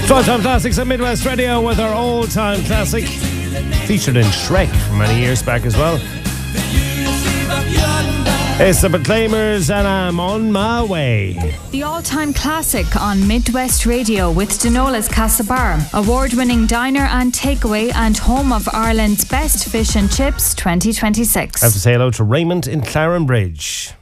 12-time classics on Midwest Radio with our all-time classic, featured in Shrek for many years back as well. It's the Proclaimers and I'm on my way. The all-time classic on Midwest Radio with Dinola's Castlebar, award-winning diner and takeaway and home of Ireland's best fish and chips 2026. I have to say hello to Raymond in Clarenbridge.